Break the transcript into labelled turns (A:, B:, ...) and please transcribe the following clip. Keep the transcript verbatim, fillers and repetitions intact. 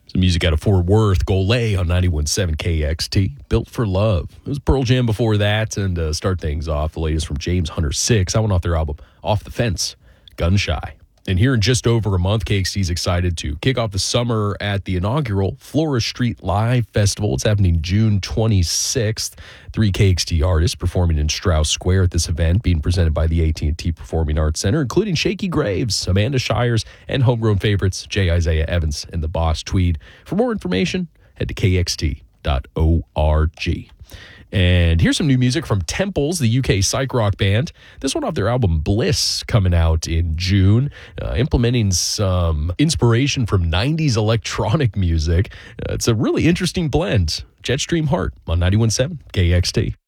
A: Some music out of Fort Worth, Golay on ninety-one point seven K X T, Built for Love. It was Pearl Jam before that, and uh, start things off, the latest from James Hunter six. I went off their album, Off the Fence, Gun Shy. And here in just over a month, K X T is excited to kick off the summer at the inaugural Flora Street Live Festival. It's happening June twenty-sixth. Three K X T artists performing in Strauss Square at this event, being presented by the A T and T Performing Arts Center, including Shaky Graves, Amanda Shires, and homegrown favorites J. Isaiah Evans and the Boss Tweed. For more information, head to K X T dot org. And here's some new music from Temples, the U K psych rock band. This one off their album Bliss, coming out in June, uh, implementing some inspiration from nineties electronic music. Uh, it's a really interesting blend. Jetstream Heart on ninety-one point seven K X T.